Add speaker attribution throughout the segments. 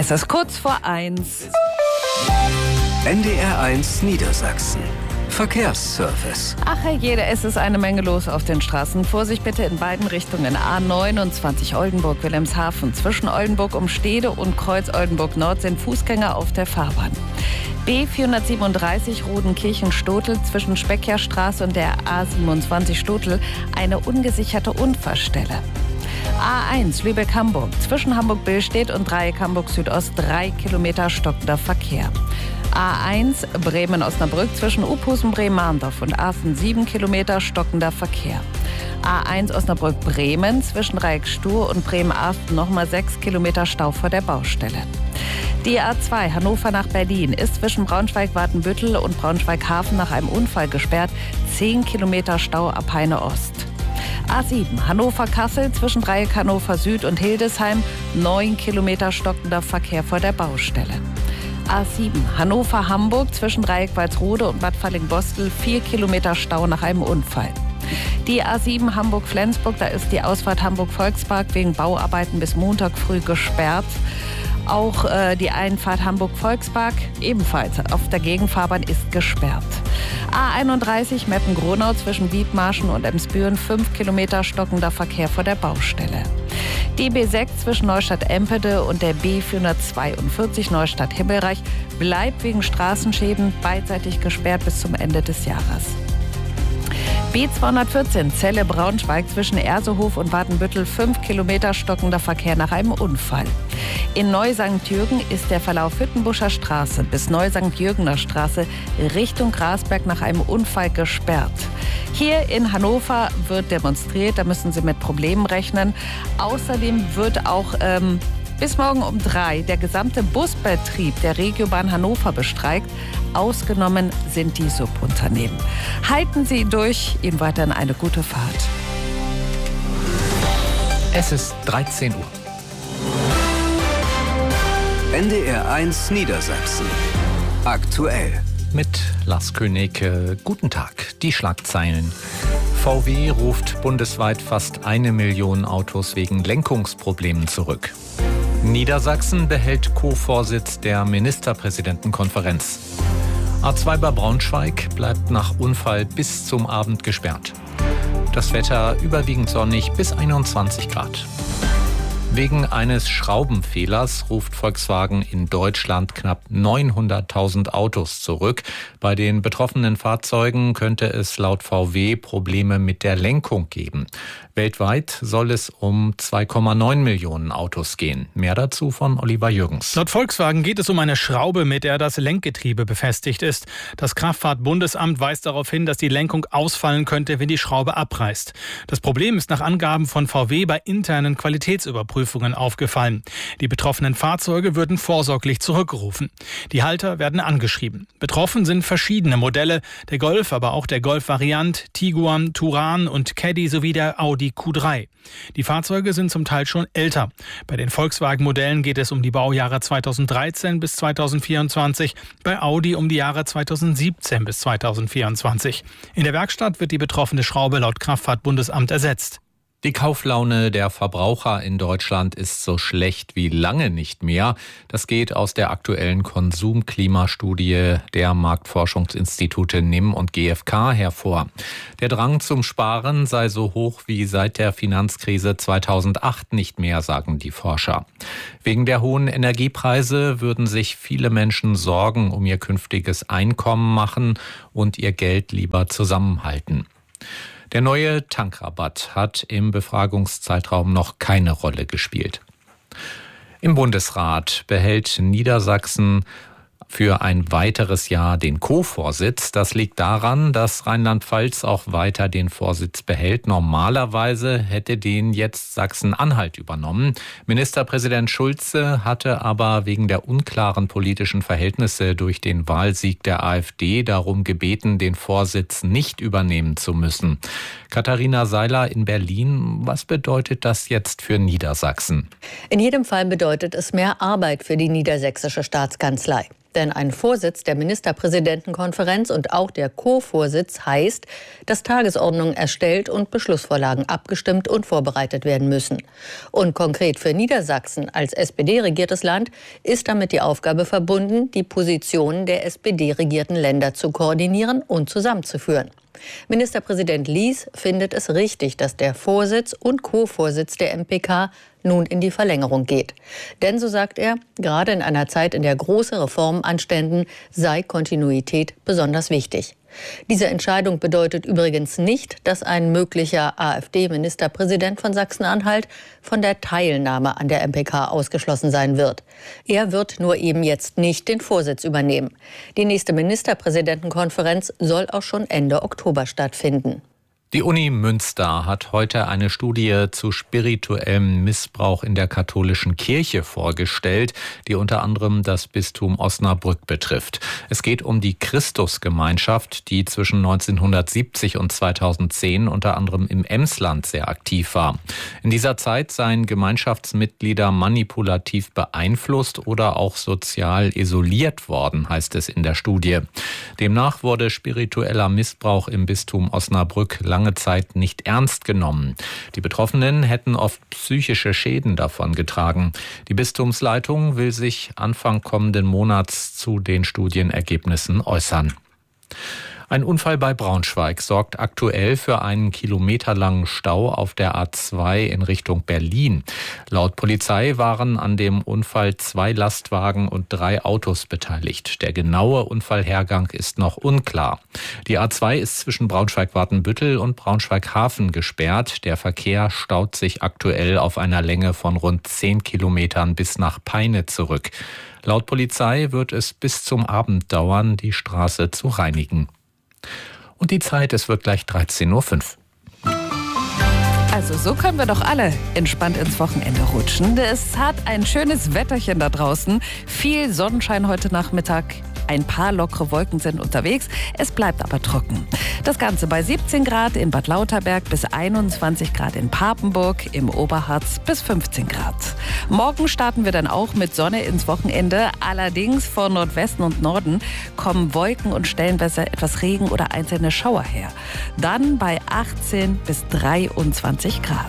Speaker 1: Es ist kurz vor 1.
Speaker 2: NDR1 Niedersachsen. Verkehrsservice.
Speaker 1: Ach herrjede, es ist eine Menge los auf den Straßen. Vorsicht bitte in beiden Richtungen. A29 Oldenburg-Wilhelmshaven. Zwischen Oldenburg-Umstede und Kreuz Oldenburg-Nord sind Fußgänger auf der Fahrbahn. B437 Rodenkirchen-Stotel zwischen Speckjerstraße und der A27 Stotel eine ungesicherte Unfallstelle. A1 Lübeck-Hamburg. Zwischen Hamburg-Billstedt und Dreieck Hamburg-Südost 3 Kilometer stockender Verkehr. A1 Bremen-Osnabrück zwischen Uphusen-Bremen-Mahndorf und Aßen 7 Kilometer stockender Verkehr. A1 Osnabrück-Bremen zwischen Dreieck-Stur und Bremen-Asten nochmal 6 Kilometer Stau vor der Baustelle. Die A2 Hannover nach Berlin ist zwischen Braunschweig-Watenbüttel und Braunschweig-Hafen nach einem Unfall gesperrt. 10 Kilometer Stau ab Heine-Ost. A7 Hannover-Kassel zwischen Dreieck Hannover Süd und Hildesheim 9 Kilometer stockender Verkehr vor der Baustelle. A7 Hannover-Hamburg zwischen Dreieck Walsrode und Bad Falling-Bostel 4 Kilometer Stau nach einem Unfall. Die A7 Hamburg-Flensburg, da ist die Ausfahrt Hamburg-Volkspark wegen Bauarbeiten bis Montag früh gesperrt. Auch die Einfahrt Hamburg-Volkspark ebenfalls auf der Gegenfahrbahn ist gesperrt. A31 Meppen-Gronau zwischen Wiedmarschen und Emsbüren 5 Kilometer stockender Verkehr vor der Baustelle. Die B6 zwischen Neustadt-Empede und der B442 Neustadt-Himmelreich bleibt wegen Straßenschäden beidseitig gesperrt bis zum Ende des Jahres. B214 Celle-Braunschweig zwischen Ersehof und Watenbüttel 5 Kilometer stockender Verkehr nach einem Unfall. In Neu-St. Jürgen ist der Verlauf Hüttenbuscher Straße bis Neu-St. Jürgener Straße Richtung Grasberg nach einem Unfall gesperrt. Hier in Hannover wird demonstriert, da müssen Sie mit Problemen rechnen. Außerdem wird auch bis morgen um 3 der gesamte Busbetrieb der Regiobahn Hannover bestreikt. Ausgenommen sind die Subunternehmen. Halten Sie durch, Ihnen weiterhin eine gute Fahrt.
Speaker 3: Es ist 13 Uhr.
Speaker 2: NDR1 Niedersachsen. Aktuell.
Speaker 3: Mit Lars König. Guten Tag. Die Schlagzeilen. VW ruft bundesweit fast 1 Million Autos wegen Lenkungsproblemen zurück. Niedersachsen behält Co-Vorsitz der Ministerpräsidentenkonferenz. A2 bei Braunschweig bleibt nach Unfall bis zum Abend gesperrt. Das Wetter überwiegend sonnig bis 21 Grad. Wegen eines Schraubenfehlers ruft Volkswagen in Deutschland knapp 900.000 Autos zurück. Bei den betroffenen Fahrzeugen könnte es laut VW Probleme mit der Lenkung geben. Weltweit soll es um 2,9 Millionen Autos gehen. Mehr dazu von Oliver Jürgens.
Speaker 4: Laut Volkswagen geht es um eine Schraube, mit der das Lenkgetriebe befestigt ist. Das Kraftfahrtbundesamt weist darauf hin, dass die Lenkung ausfallen könnte, wenn die Schraube abreißt. Das Problem ist nach Angaben von VW bei internen Qualitätsüberprüfungen aufgefallen. Die betroffenen Fahrzeuge würden vorsorglich zurückgerufen. Die Halter werden angeschrieben. Betroffen sind verschiedene Modelle, der Golf, aber auch der Golf Variant, Tiguan, Touran und Caddy sowie der Audi Q3. Die Fahrzeuge sind zum Teil schon älter. Bei den Volkswagen-Modellen geht es um die Baujahre 2013 bis 2024, bei Audi um die Jahre 2017 bis 2024. In der Werkstatt wird die betroffene Schraube laut Kraftfahrtbundesamt ersetzt.
Speaker 3: Die Kauflaune der Verbraucher in Deutschland ist so schlecht wie lange nicht mehr. Das geht aus der aktuellen Konsumklimastudie der Marktforschungsinstitute NIM und GfK hervor. Der Drang zum Sparen sei so hoch wie seit der Finanzkrise 2008 nicht mehr, sagen die Forscher. Wegen der hohen Energiepreise würden sich viele Menschen Sorgen um ihr künftiges Einkommen machen und ihr Geld lieber zusammenhalten. Der neue Tankrabatt hat im Befragungszeitraum noch keine Rolle gespielt. Im Bundesrat behält Niedersachsen für ein weiteres Jahr den Co-Vorsitz. Das liegt daran, dass Rheinland-Pfalz auch weiter den Vorsitz behält. Normalerweise hätte den jetzt Sachsen-Anhalt übernommen. Ministerpräsident Schulze hatte aber wegen der unklaren politischen Verhältnisse durch den Wahlsieg der AfD darum gebeten, den Vorsitz nicht übernehmen zu müssen. Katharina Seiler in Berlin, was bedeutet das jetzt für Niedersachsen?
Speaker 5: In jedem Fall bedeutet es mehr Arbeit für die niedersächsische Staatskanzlei. Denn ein Vorsitz der Ministerpräsidentenkonferenz und auch der Co-Vorsitz heißt, dass Tagesordnungen erstellt und Beschlussvorlagen abgestimmt und vorbereitet werden müssen. Und konkret für Niedersachsen als SPD-regiertes Land ist damit die Aufgabe verbunden, die Positionen der SPD-regierten Länder zu koordinieren und zusammenzuführen. Ministerpräsident Lies findet es richtig, dass der Vorsitz und Co-Vorsitz der MPK nun in die Verlängerung geht. Denn, so sagt er, gerade in einer Zeit, in der große Reformen anständen, sei Kontinuität besonders wichtig. Diese Entscheidung bedeutet übrigens nicht, dass ein möglicher AfD-Ministerpräsident von Sachsen-Anhalt von der Teilnahme an der MPK ausgeschlossen sein wird. Er wird nur eben jetzt nicht den Vorsitz übernehmen. Die nächste Ministerpräsidentenkonferenz soll auch schon Ende Oktober stattfinden.
Speaker 3: Die Uni Münster hat heute eine Studie zu spirituellem Missbrauch in der katholischen Kirche vorgestellt, die unter anderem das Bistum Osnabrück betrifft. Es geht um die Christusgemeinschaft, die zwischen 1970 und 2010 unter anderem im Emsland sehr aktiv war. In dieser Zeit seien Gemeinschaftsmitglieder manipulativ beeinflusst oder auch sozial isoliert worden, heißt es in der Studie. Demnach wurde spiritueller Missbrauch im Bistum Osnabrück lange Zeit nicht ernst genommen. Die Betroffenen hätten oft psychische Schäden davongetragen. Die Bistumsleitung will sich Anfang kommenden Monats zu den Studienergebnissen äußern. Ein Unfall bei Braunschweig sorgt aktuell für einen kilometerlangen Stau auf der A2 in Richtung Berlin. Laut Polizei waren an dem Unfall 2 Lastwagen und 3 Autos beteiligt. Der genaue Unfallhergang ist noch unklar. Die A2 ist zwischen Braunschweig-Watenbüttel und Braunschweig-Hafen gesperrt. Der Verkehr staut sich aktuell auf einer Länge von rund 10 Kilometern bis nach Peine zurück. Laut Polizei wird es bis zum Abend dauern, die Straße zu reinigen. Und die Zeit, es wird gleich 13.05 Uhr.
Speaker 1: Also so können wir doch alle entspannt ins Wochenende rutschen. Es hat ein schönes Wetterchen da draußen. Viel Sonnenschein heute Nachmittag. Ein paar lockere Wolken sind unterwegs. Es bleibt aber trocken. Das Ganze bei 17 Grad in Bad Lauterberg bis 21 Grad in Papenburg, im Oberharz bis 15 Grad. Morgen starten wir dann auch mit Sonne ins Wochenende. Allerdings von Nordwesten und Norden kommen Wolken und stellenweise etwas Regen oder einzelne Schauer her. Dann bei 18 bis 23 Grad.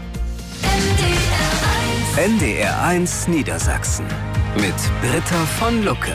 Speaker 2: NDR 1 Niedersachsen mit Britta von Lucke.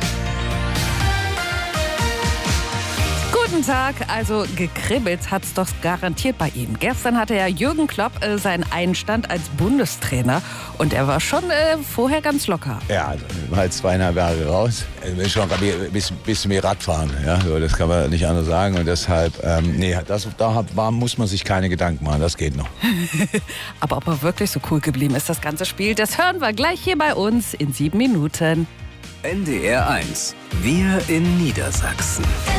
Speaker 1: Guten Tag, also gekribbelt hat's doch garantiert bei ihm. Gestern hatte ja Jürgen Klopp seinen Einstand als Bundestrainer und er war schon vorher ganz locker.
Speaker 6: Ja, war halt 2,5 Jahre raus. Ich will schon ein bisschen mehr Radfahren, ja, so, das kann man nicht anders sagen und deshalb, muss man sich keine Gedanken machen, das geht noch.
Speaker 1: Aber ob er wirklich so cool geblieben ist, das ganze Spiel, das hören wir gleich hier bei uns in 7 Minuten.
Speaker 2: NDR 1, wir in Niedersachsen.